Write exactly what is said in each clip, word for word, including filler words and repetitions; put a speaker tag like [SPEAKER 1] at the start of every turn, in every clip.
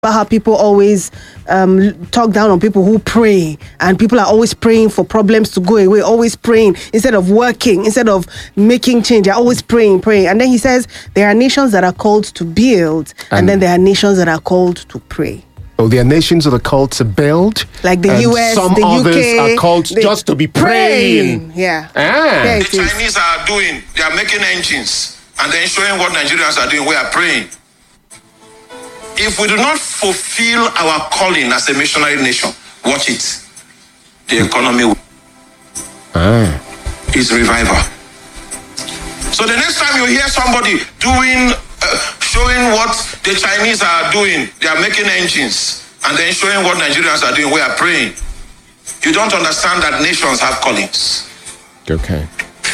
[SPEAKER 1] about how people always um, talk down on people who pray, and people are always praying for problems to go away, always praying instead of working, instead of making change. They're always praying, praying. And then he says there are nations that are called to build, and, and then there are nations that are called to pray.
[SPEAKER 2] Oh, there are nations that are called to build,
[SPEAKER 1] like the
[SPEAKER 2] and
[SPEAKER 1] U S,
[SPEAKER 2] some
[SPEAKER 1] the
[SPEAKER 2] others
[SPEAKER 1] U K,
[SPEAKER 2] are called just to be praying.
[SPEAKER 1] praying. Yeah.
[SPEAKER 2] Ah.
[SPEAKER 1] There
[SPEAKER 3] The
[SPEAKER 1] it is.
[SPEAKER 3] Chinese are doing, they are making engines and then showing what Nigerians are doing. We are praying. If we do not fulfill our calling as a missionary nation, watch it. The economy will
[SPEAKER 2] Ah.
[SPEAKER 3] is revival. So the next time you hear somebody doing, uh, showing what the Chinese are doing, they are making engines and then showing what Nigerians are doing, we are praying. You don't understand that nations have callings.
[SPEAKER 2] Okay.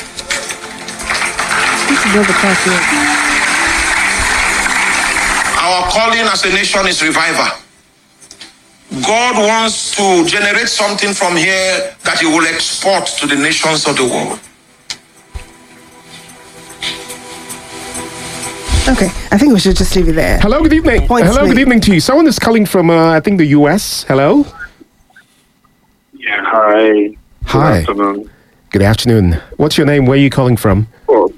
[SPEAKER 1] This is not the part here.
[SPEAKER 3] Our calling as a nation is revival. God wants to generate something from here that he will export to the nations of the world.
[SPEAKER 1] Okay, I think we should just leave it there.
[SPEAKER 2] Hello, good evening.
[SPEAKER 1] Points
[SPEAKER 2] Hello,
[SPEAKER 1] made.
[SPEAKER 2] good evening to you. Someone is calling from, uh, I think, the U S. Hello.
[SPEAKER 4] Yeah, hi.
[SPEAKER 2] Hi.
[SPEAKER 4] Good afternoon.
[SPEAKER 2] Good afternoon. What's your name? Where are you calling from?
[SPEAKER 4] Oh,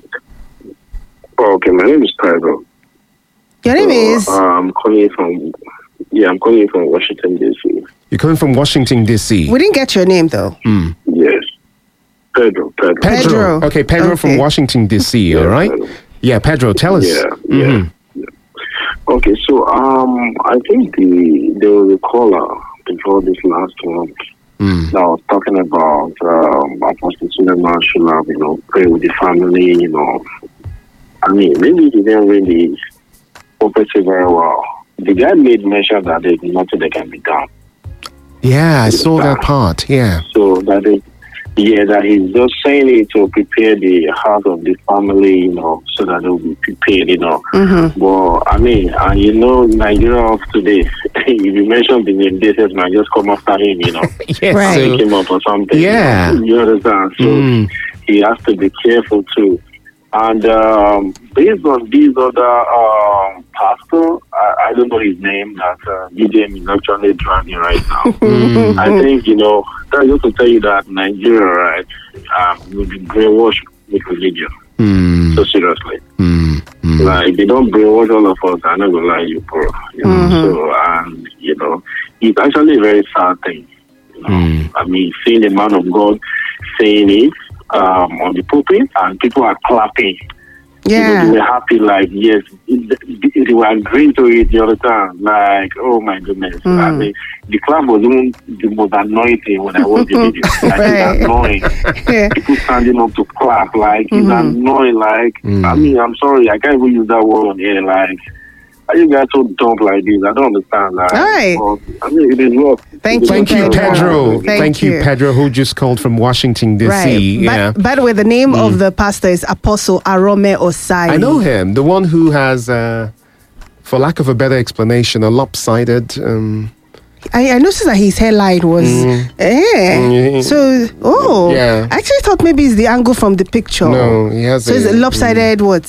[SPEAKER 4] oh, okay, my name is Pedro.
[SPEAKER 1] Your name
[SPEAKER 4] So,
[SPEAKER 1] is?
[SPEAKER 4] uh, I'm calling from, yeah, I'm calling from Washington, D C.
[SPEAKER 2] You're calling from Washington, D C.
[SPEAKER 1] We didn't get your name though.
[SPEAKER 4] Yes. Pedro, Pedro.
[SPEAKER 1] Pedro.
[SPEAKER 2] Okay, Pedro from
[SPEAKER 1] Okay.
[SPEAKER 2] Washington, D C.
[SPEAKER 4] Yeah,
[SPEAKER 2] All right.
[SPEAKER 4] Pedro.
[SPEAKER 2] Yeah, Pedro, tell us.
[SPEAKER 4] Yeah,
[SPEAKER 2] Mhm.
[SPEAKER 4] yeah. yeah. Okay, so um, I think the there was a caller before this last one
[SPEAKER 2] Mm.
[SPEAKER 4] that was talking about um, Apostle Suleiman should have, you know, pray with the family, you know. I mean, maybe he didn't really prophecy very well. The guy made mention that there's nothing that can be done.
[SPEAKER 2] Yeah, I saw that part. Yeah.
[SPEAKER 4] So that is, yeah, that he's just saying it to prepare the heart of the family, you know, so that they'll be prepared, you know.
[SPEAKER 1] Mm-hmm.
[SPEAKER 4] But I mean, and you know, Nigeria of today, if you mention the name, this is man, just come after him, you know,
[SPEAKER 2] Yes.
[SPEAKER 1] Right.
[SPEAKER 2] so-
[SPEAKER 4] pick him up or something.
[SPEAKER 2] Yeah.
[SPEAKER 4] you, know, you understand? So
[SPEAKER 2] Mm.
[SPEAKER 4] he has to be careful too. And um, based on these other um, pastor, I, I don't know his name, that uh, B J M is actually driving right now.
[SPEAKER 2] Mm.
[SPEAKER 4] I think, you know, that's just to tell you that Nigeria, right, um, will be brainwashed with religion.
[SPEAKER 2] Mm.
[SPEAKER 4] So seriously.
[SPEAKER 2] Mm. Mm.
[SPEAKER 4] Like, they don't brainwash all of us, I'm not going to lie to you, bro. You know?
[SPEAKER 1] Mhm.
[SPEAKER 4] So, and, you know, it's actually a very sad thing. You know?
[SPEAKER 2] Mm.
[SPEAKER 4] I mean, seeing a man of God saying it um, on the pulpit, and people are clapping. You know,
[SPEAKER 1] Yeah.
[SPEAKER 4] they were happy, like, yes, it, they were agreeing to it the other time. Like, oh my goodness.
[SPEAKER 1] Mm.
[SPEAKER 4] I mean, the clap was even the most annoying when I watched the video. Like,
[SPEAKER 1] Right.
[SPEAKER 4] it's annoying.
[SPEAKER 1] Yeah.
[SPEAKER 4] People standing up to clap, like, it's
[SPEAKER 1] Mhm.
[SPEAKER 4] annoying. Like,
[SPEAKER 2] Mm.
[SPEAKER 4] I mean, I'm sorry, I can't even use that word on here. Like, are you guys so dumb like this? I don't understand that.
[SPEAKER 1] All right.
[SPEAKER 4] But, I mean, it is rough.
[SPEAKER 1] Thank
[SPEAKER 4] It is
[SPEAKER 2] Thank
[SPEAKER 1] you,
[SPEAKER 2] you,
[SPEAKER 4] rough.
[SPEAKER 1] Pedro.
[SPEAKER 2] Pedro.
[SPEAKER 1] Thank
[SPEAKER 2] Thank you,
[SPEAKER 1] you.
[SPEAKER 2] Pedro, who just called from Washington, D C.
[SPEAKER 1] Right.
[SPEAKER 2] Yeah.
[SPEAKER 1] By, by the way, the name of the pastor is Apostle Arome Osai.
[SPEAKER 2] I know him, the one who has, uh, for lack of a better explanation, a lopsided. Um,
[SPEAKER 1] I, I noticed that his hairline was. Eh.
[SPEAKER 2] Mm.
[SPEAKER 1] So, oh.
[SPEAKER 2] Yeah.
[SPEAKER 1] I actually thought maybe it's the angle from the picture.
[SPEAKER 2] no, he has
[SPEAKER 1] So
[SPEAKER 2] a
[SPEAKER 1] it's a lopsided what?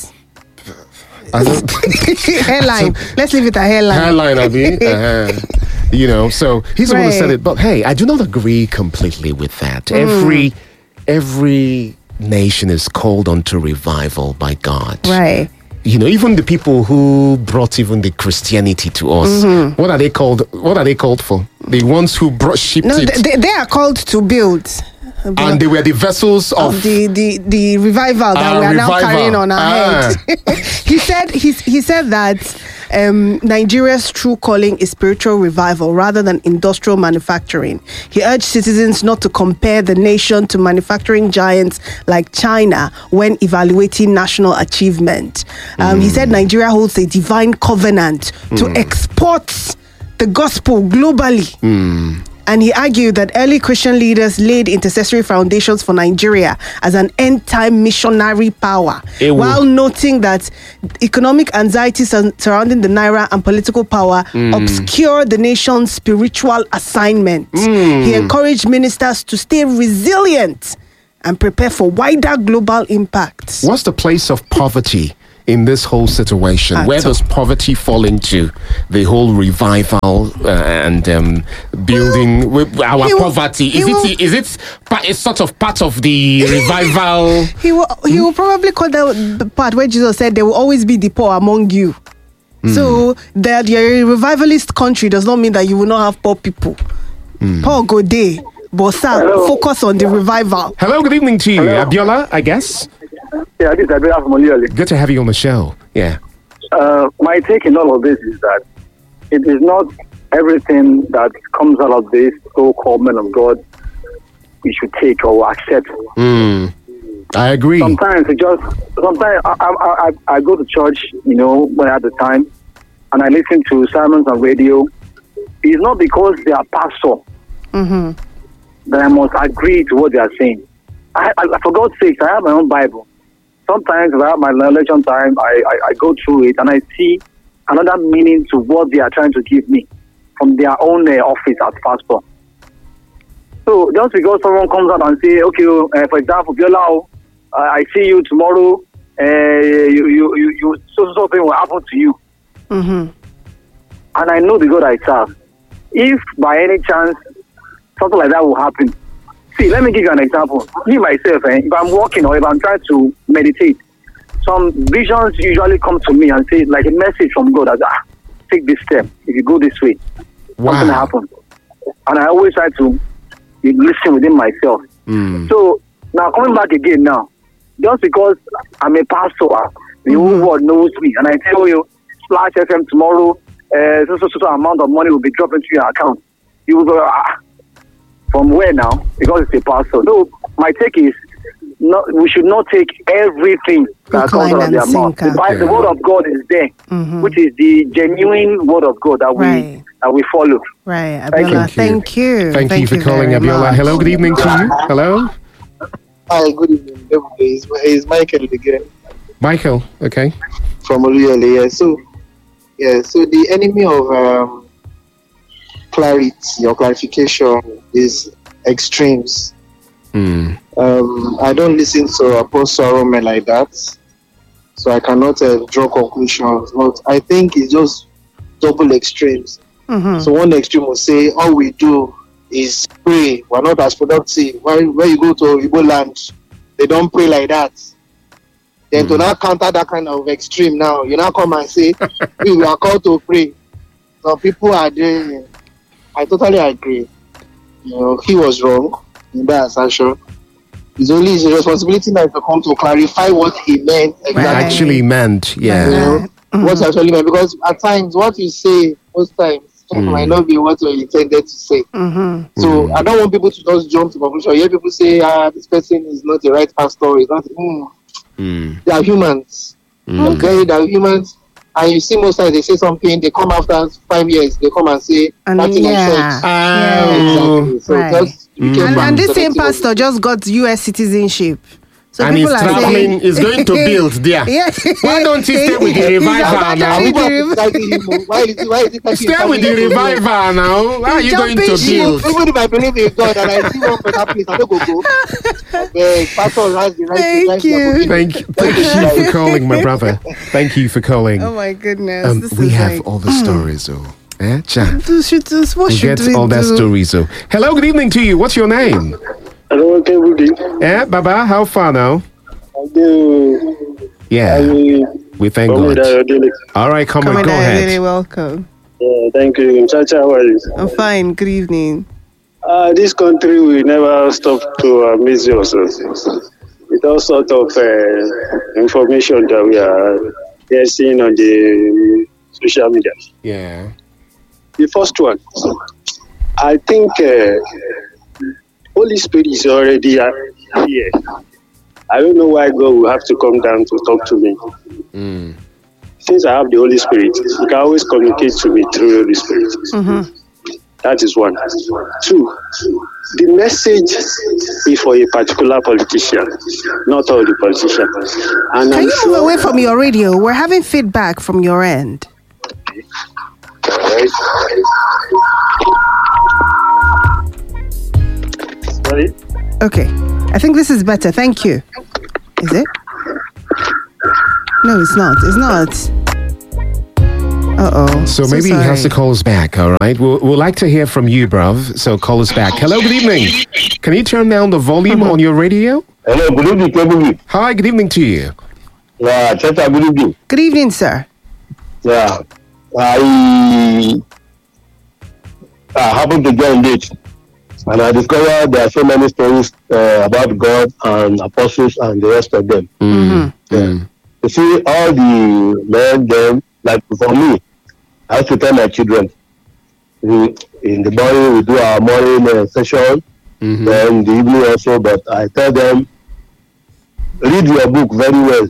[SPEAKER 2] I don't-
[SPEAKER 1] hairline. Let's leave it a hairline.
[SPEAKER 2] hairline, Abi. Uh-huh. You know, so he's the one who said
[SPEAKER 1] Right.
[SPEAKER 2] it. But hey, I do not agree completely with that. Every every nation is called unto revival by God.
[SPEAKER 1] Right.
[SPEAKER 2] You know, even the people who brought even the Christianity to us.
[SPEAKER 1] Mm-hmm.
[SPEAKER 2] What are they called? What are they called for? The ones who brought shipped
[SPEAKER 1] No,
[SPEAKER 2] it,
[SPEAKER 1] th- they, they are called to build.
[SPEAKER 2] and they were the vessels of.
[SPEAKER 1] Of the, the, the revival that
[SPEAKER 2] Ah,
[SPEAKER 1] we are now
[SPEAKER 2] revival.
[SPEAKER 1] carrying on our
[SPEAKER 2] Ah.
[SPEAKER 1] head. he said he, he said that um, Nigeria's true calling is spiritual revival rather than industrial manufacturing. He urged citizens not to compare the nation to manufacturing giants like China when evaluating national achievement. Um, He said Nigeria holds a divine covenant to export the gospel globally. And he argued that early Christian leaders laid intercessory foundations for Nigeria as an end-time missionary power,
[SPEAKER 2] Ewo.
[SPEAKER 1] while noting that economic anxieties sur- surrounding the Naira and political power obscure the nation's spiritual assignment. He encouraged ministers to stay resilient and prepare for wider global impacts.
[SPEAKER 2] What's the place of poverty in this whole situation?
[SPEAKER 1] At
[SPEAKER 2] Where
[SPEAKER 1] all.
[SPEAKER 2] does poverty fall into the whole revival uh, and um, building with our
[SPEAKER 1] he will-
[SPEAKER 2] poverty?
[SPEAKER 1] he
[SPEAKER 2] Is
[SPEAKER 1] will-
[SPEAKER 2] it is it pa- it's sort of part of the revival?
[SPEAKER 1] He will, he will probably call that the part where Jesus said there will always be the poor among you. So that you're a revivalist country does not mean that you will not have poor people. Poor go day, but sir,
[SPEAKER 5] Hello.
[SPEAKER 1] focus on the revival.
[SPEAKER 2] Hello, good evening to you,
[SPEAKER 5] Hello.
[SPEAKER 2] Abiola. I guess
[SPEAKER 5] Yeah, this is Abiola from Oliole.
[SPEAKER 2] good to have you on the show. Yeah.
[SPEAKER 5] Uh, my take in all of this is that it is not everything that comes out of this so-called men of God we should take or accept.
[SPEAKER 2] Mm. I agree.
[SPEAKER 5] Sometimes it just, sometimes I, I, I, I go to church, you know, when I have the time, and I listen to sermons on radio. It's not because they are pastor
[SPEAKER 1] Mm-hmm.
[SPEAKER 5] that I must agree to what they are saying. I, I, for God's sake, I have my own Bible. Sometimes if I have my election time, I, I, I go through it and I see another meaning to what they are trying to give me from their own uh, office as pastor. So just because someone comes out and say, okay, uh, for example, Biola, uh, I see you tomorrow, uh, you, you, you, you, so so something will happen to you.
[SPEAKER 1] Mm-hmm.
[SPEAKER 5] And I know the God I serve. If by any chance something like that will happen, see, let me give you an example. Me myself, eh, if I'm walking or if I'm trying to meditate, some visions usually come to me and say, like a message from God, that ah, take this step. If you go this way, something will
[SPEAKER 2] Wow.
[SPEAKER 5] happen. And I always try to listen within myself.
[SPEAKER 2] Mm.
[SPEAKER 5] So now coming back again now, just because I'm a pastor, the whole world knows me, and I tell you, Splash F M tomorrow, uh, so, so so so amount of money will be dropped into your account. You will go, ah, from where now? Because it's a pastor. So my take is, not, we should not take everything that
[SPEAKER 1] Hook,
[SPEAKER 5] comes
[SPEAKER 1] line,
[SPEAKER 5] out of their
[SPEAKER 1] and
[SPEAKER 5] mouth. The,
[SPEAKER 1] sinker.
[SPEAKER 5] Bible, the word of God is there,
[SPEAKER 1] Mhm.
[SPEAKER 5] which is the genuine word of God that we
[SPEAKER 1] Right.
[SPEAKER 5] that we follow.
[SPEAKER 1] Right,
[SPEAKER 5] Thank you.
[SPEAKER 1] Abiola, thank you.
[SPEAKER 2] Thank, you for calling,
[SPEAKER 1] very
[SPEAKER 2] Abiola.
[SPEAKER 1] much.
[SPEAKER 2] Hello, good evening to you. Hello,
[SPEAKER 6] Hi, good evening. everybody. It's, it's Michael again
[SPEAKER 2] Michael. Okay.
[SPEAKER 6] from Oluyole. Yeah, so, yeah, so the enemy of um, clarity or clarification is extremes.
[SPEAKER 2] Mm.
[SPEAKER 6] Um, I don't listen to Apostle Arome like that, so I cannot uh, draw conclusions. But I think it's just double extremes.
[SPEAKER 1] Mhm.
[SPEAKER 6] So one extreme will say all we do is pray. We're not as productive. When, when you go to Igbo land, they don't pray like that. Then to now counter that kind of extreme now, you now come and say, we we are called to pray. Some people are doing it. I totally agree. You know, he was wrong in that assertion. It's only his responsibility now to come to clarify what he meant
[SPEAKER 2] What
[SPEAKER 6] exactly.
[SPEAKER 2] actually meant,
[SPEAKER 6] You
[SPEAKER 2] yeah.
[SPEAKER 6] know, what he actually meant. Because at times, what you say, most times,
[SPEAKER 2] Mm.
[SPEAKER 6] might not be what you intended to say.
[SPEAKER 1] Mhm.
[SPEAKER 6] So
[SPEAKER 2] Mm.
[SPEAKER 6] I don't want people to just jump to conclusion. You hear people say, ah, this person is not the right pastor. Is not. Mm.
[SPEAKER 2] Mm.
[SPEAKER 6] They are humans.
[SPEAKER 2] Mm.
[SPEAKER 6] Okay, they are humans. And you see most times they say something, they come after five years, they come and say,
[SPEAKER 1] And
[SPEAKER 6] that thing I
[SPEAKER 1] yeah.
[SPEAKER 6] said.
[SPEAKER 2] Oh.
[SPEAKER 6] Exactly. So
[SPEAKER 1] Right.
[SPEAKER 6] just be
[SPEAKER 2] Mm.
[SPEAKER 6] careful
[SPEAKER 1] And, and this
[SPEAKER 6] selective
[SPEAKER 1] same
[SPEAKER 6] of it.
[SPEAKER 1] pastor just got U S citizenship. So
[SPEAKER 2] And he's
[SPEAKER 1] people are
[SPEAKER 2] traveling,
[SPEAKER 1] saying,
[SPEAKER 2] he's going to build there.
[SPEAKER 1] Yeah.
[SPEAKER 2] Why don't you stay with the
[SPEAKER 1] He's
[SPEAKER 2] revival
[SPEAKER 1] about to
[SPEAKER 2] now?
[SPEAKER 1] be
[SPEAKER 6] People
[SPEAKER 1] the
[SPEAKER 6] are
[SPEAKER 1] rev-
[SPEAKER 6] criticizing him, oh. Why is he, why is he touching
[SPEAKER 2] Stay with the
[SPEAKER 6] family?
[SPEAKER 2] revival now. How are you going to
[SPEAKER 1] Jumping ship.
[SPEAKER 2] build?
[SPEAKER 6] Even if I believe in God and I see one better place, I don't go go. The pastor has the right
[SPEAKER 1] Thank
[SPEAKER 6] to drive
[SPEAKER 1] you.
[SPEAKER 6] their booking.
[SPEAKER 2] Thank you, thank you for calling, my brother. Thank you for calling.
[SPEAKER 1] Oh my goodness.
[SPEAKER 2] Um,
[SPEAKER 1] this
[SPEAKER 2] we
[SPEAKER 1] is
[SPEAKER 2] have
[SPEAKER 1] like,
[SPEAKER 2] all the stories, though. Eh, Cha?
[SPEAKER 1] Do- should- do- what
[SPEAKER 2] We
[SPEAKER 1] should
[SPEAKER 2] get
[SPEAKER 1] we
[SPEAKER 2] all that
[SPEAKER 1] do?
[SPEAKER 2] stories, though. Hello, good evening to you. What's your name?
[SPEAKER 7] Hello, okay, good evening.
[SPEAKER 2] Eh, Baba, how far now?
[SPEAKER 7] I do.
[SPEAKER 2] Yeah,
[SPEAKER 7] I
[SPEAKER 2] we thank
[SPEAKER 7] will
[SPEAKER 2] God. All right, come on,
[SPEAKER 1] Come
[SPEAKER 2] go
[SPEAKER 1] on, really
[SPEAKER 2] ahead.
[SPEAKER 1] welcome.
[SPEAKER 7] Yeah, thank you. Chacha, how are you?
[SPEAKER 1] I'm fine. Good evening.
[SPEAKER 7] Uh, this country will never stop to amaze us with all sort of uh, information that we are here seeing on the social media.
[SPEAKER 2] Yeah.
[SPEAKER 7] The first one, I think uh, Holy Spirit is already uh, here. I don't know why God will have to come down to talk to me.
[SPEAKER 2] Mm.
[SPEAKER 7] Since I have the Holy Spirit, He can always communicate to me through the Holy Spirit.
[SPEAKER 1] Mhm.
[SPEAKER 7] That is one. Two, the message is for a particular politician, not all the politicians. And
[SPEAKER 1] Can
[SPEAKER 7] I'm
[SPEAKER 1] you
[SPEAKER 7] sure,
[SPEAKER 1] move away from your radio? We're having feedback from your end.
[SPEAKER 7] Sorry?
[SPEAKER 1] Okay. I think this is better. Thank you. Is it? No, it's not. It's not. Uh-oh.
[SPEAKER 2] So, so maybe sorry. he has to call us back, all right? We'll, we'll like to hear from you, bruv. So call us back. Hello, good evening. Can you turn down the volume on your radio?
[SPEAKER 8] Hello, good evening, good evening.
[SPEAKER 2] Hi, good evening to you.
[SPEAKER 8] Yeah, Cheta, good evening.
[SPEAKER 1] Good evening, sir.
[SPEAKER 8] Yeah, I, I happened to join this, and I discovered there are so many stories uh, about God and apostles and the rest of them.
[SPEAKER 1] Mm-hmm.
[SPEAKER 8] Yeah. Mm. You see, all the men, them, like for me, I have to tell my children, we, in the morning we do our morning uh, session, mm-hmm. then in the evening also, but I tell them, read your book very well.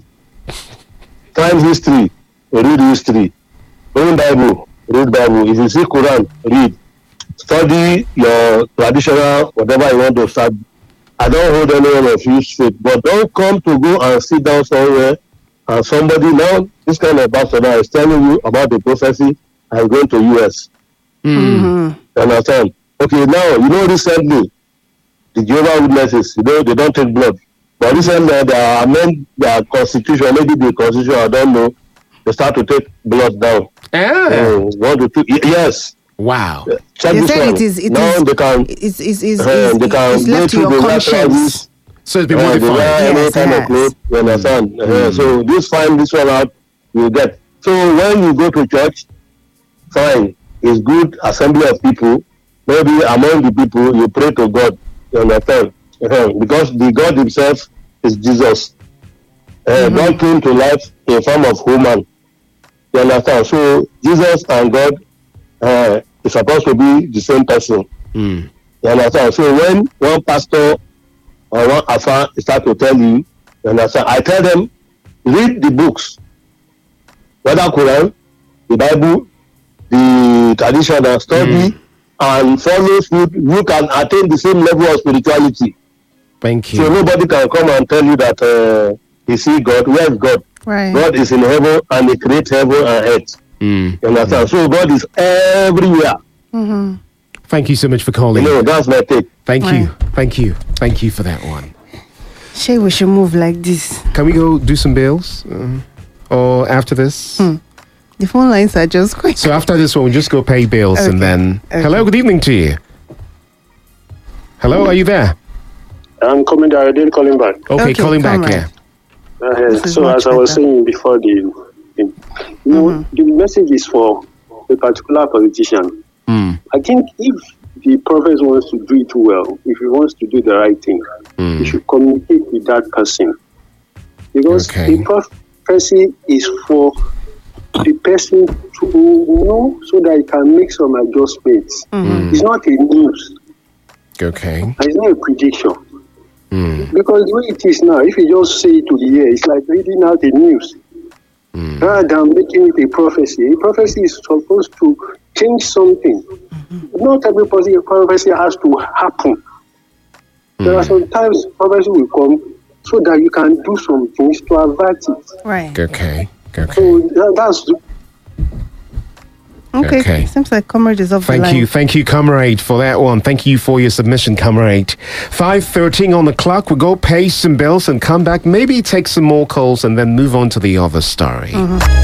[SPEAKER 8] Find history, read history. Read Bible, read Bible. If you see Quran, read. Study your traditional, whatever you want to start. I don't hold anyone of you straight, but don't come to go and sit down somewhere and somebody now, this kind of pastor now is telling you about the prophecy and going to U S.
[SPEAKER 1] Mm-hmm.
[SPEAKER 8] You understand? Okay, now, you know, recently, the Jehovah's Witnesses, you know, they don't take blood. But recently, they are amend their constitution, maybe the constitution, I don't know, they start to take blood down.
[SPEAKER 2] Ah.
[SPEAKER 8] Uh, one to two, yes.
[SPEAKER 2] Wow.
[SPEAKER 8] Check
[SPEAKER 1] you
[SPEAKER 8] this
[SPEAKER 1] said
[SPEAKER 8] one.
[SPEAKER 1] it is, it
[SPEAKER 8] now
[SPEAKER 1] is,
[SPEAKER 8] they can,
[SPEAKER 1] it's, it's, it's,
[SPEAKER 8] uh, they can
[SPEAKER 1] it's
[SPEAKER 8] go
[SPEAKER 1] left to
[SPEAKER 8] through
[SPEAKER 1] your
[SPEAKER 8] the
[SPEAKER 1] conscience.
[SPEAKER 2] So it's been
[SPEAKER 8] uh,
[SPEAKER 2] modified.
[SPEAKER 8] Yes,
[SPEAKER 1] Yes,
[SPEAKER 8] kind
[SPEAKER 1] yes.
[SPEAKER 8] of clothes, you understand?
[SPEAKER 2] Mm.
[SPEAKER 8] Uh, so this find this one out, you get. So when you go to church, fine, it's good assembly of people. Maybe among the people, you pray to God, you understand? Uh, because the God himself is Jesus. Uh,
[SPEAKER 1] Mm-hmm.
[SPEAKER 8] God came to life in form of human. You understand? So Jesus and God uh, is supposed to be the same person.
[SPEAKER 2] Mm.
[SPEAKER 8] You understand? So when one pastor or one afa start to tell you, you understand? I tell them, read the books, whether Quran, the Bible, the traditional study,
[SPEAKER 2] Mm.
[SPEAKER 8] and follow food. You can attain the same level of spirituality.
[SPEAKER 2] Thank you.
[SPEAKER 8] So nobody can come and tell you that uh, you see God. Where is God?
[SPEAKER 1] Right.
[SPEAKER 8] God is in heaven and He creates heaven and earth.
[SPEAKER 2] Mm.
[SPEAKER 8] You understand? So God is everywhere.
[SPEAKER 1] Mm-hmm.
[SPEAKER 2] Thank you so much for calling.
[SPEAKER 8] You know, that's my take.
[SPEAKER 2] Thank
[SPEAKER 1] Right.
[SPEAKER 2] you. Thank you. Thank you for that one.
[SPEAKER 1] Shay, we should move like this.
[SPEAKER 2] Can we go do some bills? Uh, or after this?
[SPEAKER 1] Hmm. The phone lines are just quick.
[SPEAKER 2] So after this one, we'll just go pay bills
[SPEAKER 1] Okay.
[SPEAKER 2] and then...
[SPEAKER 1] Okay.
[SPEAKER 2] Hello, good evening to you. Hello, are you there?
[SPEAKER 7] I'm coming down. I did calling back.
[SPEAKER 2] Okay,
[SPEAKER 1] Okay,
[SPEAKER 2] calling back,
[SPEAKER 1] come
[SPEAKER 2] yeah.
[SPEAKER 7] Uh,
[SPEAKER 1] This is
[SPEAKER 7] so
[SPEAKER 1] much
[SPEAKER 7] as I was
[SPEAKER 1] better.
[SPEAKER 7] saying before, the, the you know,
[SPEAKER 1] Mhm.
[SPEAKER 7] the message is for a particular politician.
[SPEAKER 2] Mm.
[SPEAKER 7] I think if the prophet wants to do it well, if he wants to do the right thing,
[SPEAKER 2] Mm.
[SPEAKER 7] he should communicate with that person. Because
[SPEAKER 2] Okay.
[SPEAKER 7] the prophecy is for the person to know so that he can make some adjustments.
[SPEAKER 1] Mhm.
[SPEAKER 7] It's not a news.
[SPEAKER 2] Okay.
[SPEAKER 7] And it's not a prediction.
[SPEAKER 2] Mm.
[SPEAKER 7] Because the way it is now, if you just say it to the air, it's like reading out a news.
[SPEAKER 2] Mm.
[SPEAKER 7] Rather than making it a prophecy. A prophecy is supposed to change something. Not every prophecy prophecy has to happen. There are sometimes prophecy will come so that you can do some things to avert it.
[SPEAKER 1] Right.
[SPEAKER 2] Okay. Okay.
[SPEAKER 7] So that, that's
[SPEAKER 1] Okay.
[SPEAKER 2] Okay.
[SPEAKER 1] Seems like comrade is off the
[SPEAKER 2] Thank
[SPEAKER 1] line.
[SPEAKER 2] you. Thank you, comrade, for that one. Thank you for your submission, comrade. five thirteen on the clock. We'll go pay some bills and come back. Maybe take some more calls and then move on to the other story.